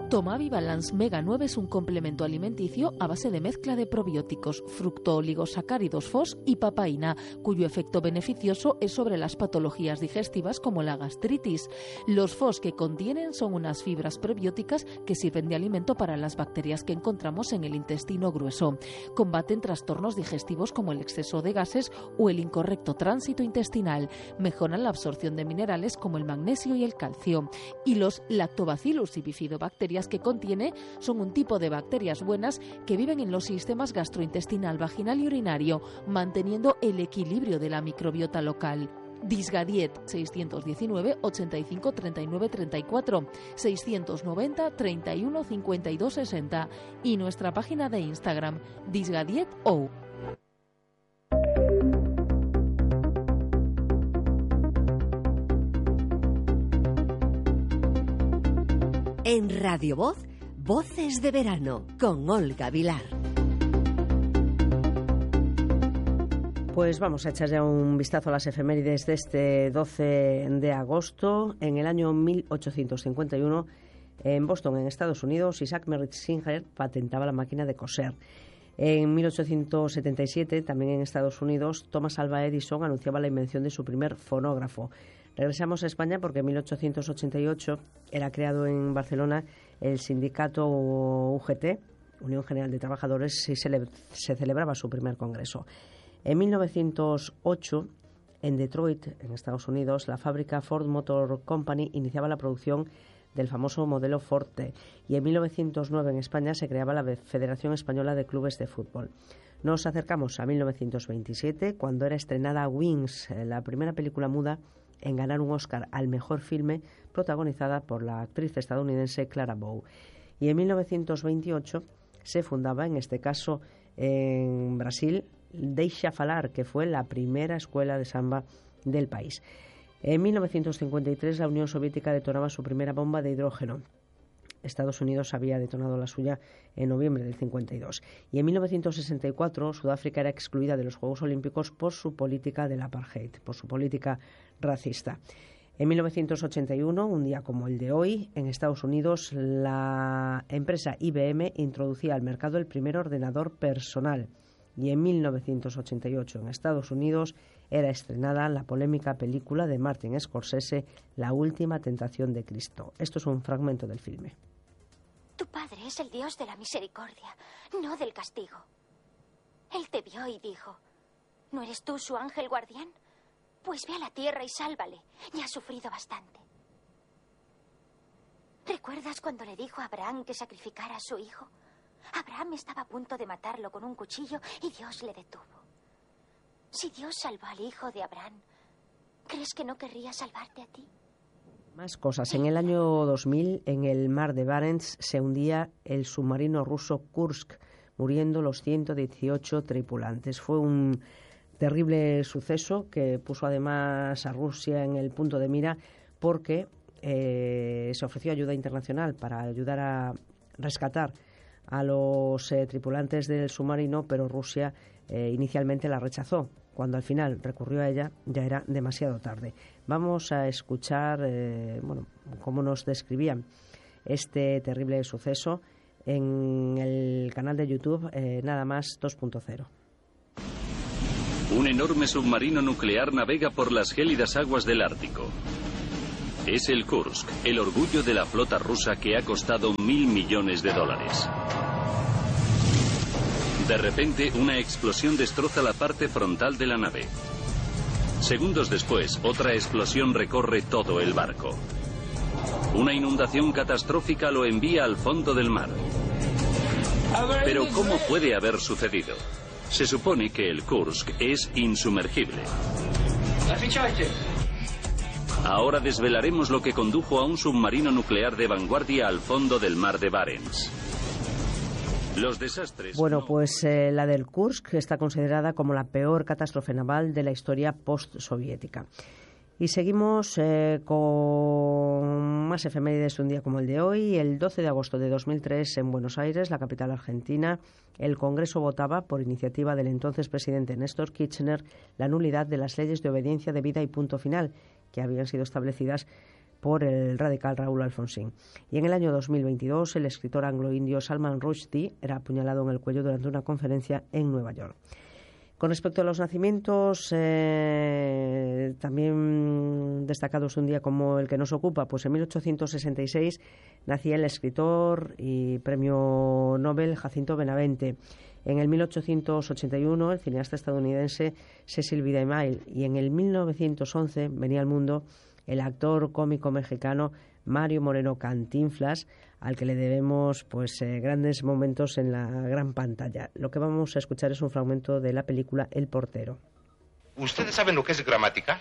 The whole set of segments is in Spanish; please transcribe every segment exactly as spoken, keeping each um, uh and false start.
Tomavi Balance Mega nueve es un complemento alimenticio a base de mezcla de probióticos, fructooligosacáridos F O S y papaína, cuyo efecto beneficioso es sobre las patologías digestivas como la gastritis. Los F O S que contienen son unas fibras prebióticas que sirven de alimento para las bacterias que encontramos en el intestino grueso. Combaten trastornos digestivos como el exceso de gases o el incorrecto tránsito intestinal. Mejoran la absorción de minerales como el magnesio y el calcio. Y los Lactobacillus y bifidobacterias que contiene son un tipo de bacterias buenas que viven en los sistemas gastrointestinal, vaginal y urinario, manteniendo el equilibrio de la microbiota local. Disgadiet seiscientos diecinueve ochenta y cinco treinta y nueve treinta y cuatro, seiscientos noventa treinta y uno cincuenta y dos sesenta y nuestra página de Instagram disgadieto. En Radio Voz, Voces de Verano, con Olga Vilar. Pues vamos a echar ya un vistazo a las efemérides de este doce de agosto. En el año mil ochocientos cincuenta y uno, en Boston, en Estados Unidos, Isaac Merritt Singer patentaba la máquina de coser. En mil ochocientos setenta y siete, también en Estados Unidos, Thomas Alva Edison anunciaba la invención de su primer fonógrafo. Regresamos a España porque en mil ochocientos ochenta y ocho era creado en Barcelona el sindicato U G T, Unión General de Trabajadores, y se, le, se celebraba su primer congreso. En mil novecientos ocho, en Detroit, en Estados Unidos, la fábrica Ford Motor Company iniciaba la producción del famoso modelo Ford T, y en mil novecientos nueve en España se creaba la Federación Española de Clubes de Fútbol. Nos acercamos a mil novecientos veintisiete, cuando era estrenada Wings, la primera película muda en ganar un Oscar al mejor filme, protagonizada por la actriz estadounidense Clara Bow. Y en mil novecientos veintiocho se fundaba, en este caso en Brasil, Deixa Falar, que fue la primera escuela de samba del país. En mil novecientos cincuenta y tres la Unión Soviética detonaba su primera bomba de hidrógeno. Estados Unidos había detonado la suya en noviembre del cincuenta y dos. Y en mil novecientos sesenta y cuatro Sudáfrica era excluida de los Juegos Olímpicos por su política del apartheid, por su política racista. En mil novecientos ochenta y uno, un día como el de hoy, en Estados Unidos, la empresa I B M introducía al mercado el primer ordenador personal. Y en mil novecientos ochenta y ocho, en Estados Unidos, era estrenada la polémica película de Martin Scorsese, La última tentación de Cristo. Esto es un fragmento del filme. Tu padre es el Dios de la misericordia, no del castigo. Él te vio y dijo, ¿no eres tú su ángel guardián? Pues ve a la tierra y sálvale. Ya ha sufrido bastante. ¿Recuerdas cuando le dijo a Abraham que sacrificara a su hijo? Abraham estaba a punto de matarlo con un cuchillo y Dios le detuvo. Si Dios salvó al hijo de Abraham, ¿crees que no querría salvarte a ti? Más cosas. En el año dos mil, en el mar de Barents, se hundía el submarino ruso Kursk, muriendo los ciento dieciocho tripulantes. Fue un terrible suceso que puso además a Rusia en el punto de mira porque eh, se ofreció ayuda internacional para ayudar a rescatar a los eh, tripulantes del submarino, pero Rusia eh, inicialmente la rechazó. Cuando al final recurrió a ella, ya era demasiado tarde. Vamos a escuchar eh, bueno, cómo nos describían este terrible suceso en el canal de YouTube eh, Nada Más dos punto cero. Un enorme submarino nuclear navega por las gélidas aguas del Ártico. Es el Kursk, el orgullo de la flota rusa que ha costado mil millones de dólares. De repente, una explosión destroza la parte frontal de la nave. Segundos después, otra explosión recorre todo el barco. Una inundación catastrófica lo envía al fondo del mar. Pero ¿cómo puede haber sucedido? Se supone que el Kursk es insumergible. Ahora desvelaremos lo que condujo a un submarino nuclear de vanguardia al fondo del mar de Barents. Los desastres... Bueno, pues eh, la del Kursk está considerada como la peor catástrofe naval de la historia postsoviética. Y seguimos eh, con más efemérides un día como el de hoy. El doce de agosto de dos mil tres, en Buenos Aires, la capital argentina, el Congreso votaba, por iniciativa del entonces presidente Néstor Kirchner, la nulidad de las leyes de obediencia debida y punto final, que habían sido establecidas por el radical Raúl Alfonsín. Y en el año dos mil veintidós, el escritor anglo-indio Salman Rushdie era apuñalado en el cuello durante una conferencia en Nueva York. Con respecto a los nacimientos, eh, también destacados un día como el que nos ocupa, pues en mil ochocientos sesenta y seis nacía el escritor y premio Nobel Jacinto Benavente. En el mil ochocientos ochenta y uno, el cineasta estadounidense Cecil B. DeMille. Y en el mil novecientos once venía al mundo el actor cómico mexicano Mario Moreno Cantinflas, al que le debemos pues eh, grandes momentos en la gran pantalla. Lo que vamos a escuchar es un fragmento de la película El portero. ¿Ustedes saben lo que es gramática?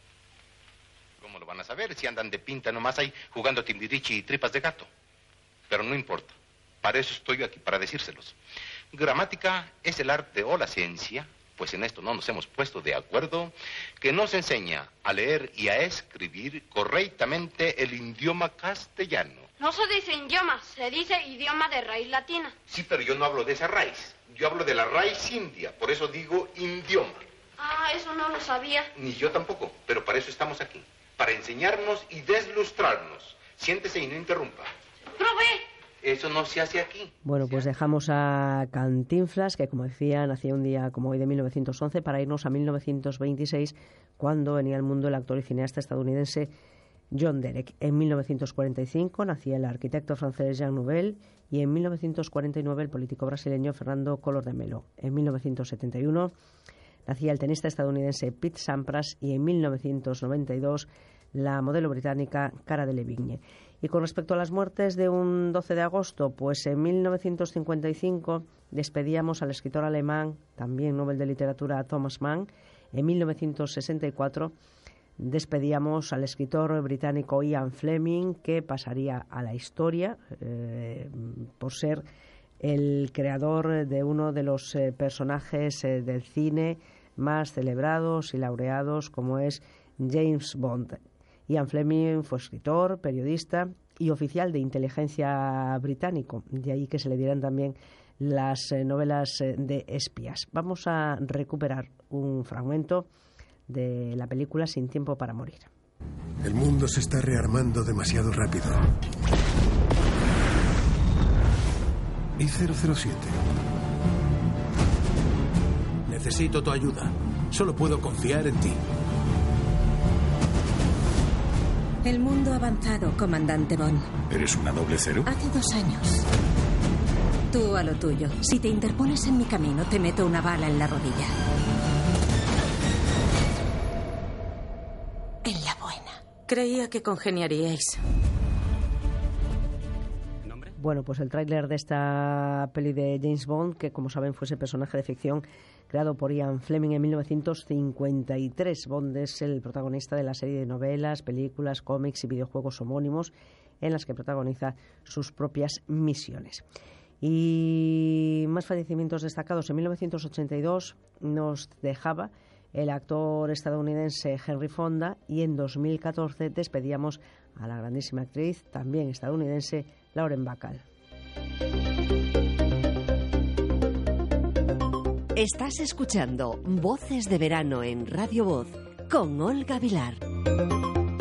¿Cómo lo van a saber si andan de pinta nomás ahí jugando timbiriche y tripas de gato? Pero no importa, para eso estoy aquí, para decírselos. Gramática es el arte o la ciencia, pues en esto no nos hemos puesto de acuerdo, que nos enseña a leer y a escribir correctamente el idioma castellano. No se dice idioma, se dice idioma de raíz latina. Sí, pero yo no hablo de esa raíz. Yo hablo de la raíz india, por eso digo idioma. Ah, eso no lo sabía. Ni yo tampoco, pero para eso estamos aquí. Para enseñarnos y deslustrarnos. Siéntese y no interrumpa. ¡Profe! Eso no se hace aquí. Bueno, pues dejamos a Cantinflas, que como decía, nacía un día como hoy de mil novecientos once, para irnos a mil novecientos veintiséis, cuando venía al mundo el actor y cineasta estadounidense John Derek. En mil novecientos cuarenta y cinco nacía el arquitecto francés Jean Nouvel y en mil novecientos cuarenta y nueve el político brasileño Fernando Collor de Mello. En mil novecientos setenta y uno nacía el tenista estadounidense Pete Sampras y en mil novecientos noventa y dos la modelo británica Cara Delevingne. Y con respecto a las muertes de un doce de agosto, pues en mil novecientos cincuenta y cinco despedíamos al escritor alemán, también Nobel de Literatura, Thomas Mann. En mil novecientos sesenta y cuatro despedíamos al escritor británico Ian Fleming, que pasaría a la historia eh, por ser el creador de uno de los eh, personajes eh, del cine más celebrados y laureados, como es James Bond. Ian Fleming fue escritor, periodista y oficial de inteligencia británico, de ahí que se le dieran también las eh, novelas eh, de espías. Vamos a recuperar un fragmento de la película Sin tiempo para morir. El mundo se está rearmando demasiado rápido. ¿Y cero cero siete? Necesito tu ayuda. Solo puedo confiar en ti. El mundo ha avanzado, comandante Bond. ¿Eres una doble cero? Hace dos años. Tú a lo tuyo. Si te interpones en mi camino, te meto una bala en la rodilla. En la buena. Creía que congeniaríais. Bueno, pues el tráiler de esta peli de James Bond, que como saben fue ese personaje de ficción creado por Ian Fleming en mil novecientos cincuenta y tres. Bond es el protagonista de la serie de novelas, películas, cómics y videojuegos homónimos en las que protagoniza sus propias misiones. Y más fallecimientos destacados. En mil novecientos ochenta y dos nos dejaba el actor estadounidense Henry Fonda y en dos mil catorce despedíamos a la grandísima actriz, también estadounidense, Lauren Bacall. Estás escuchando Voces de Verano en Radio Voz con Olga Vilar.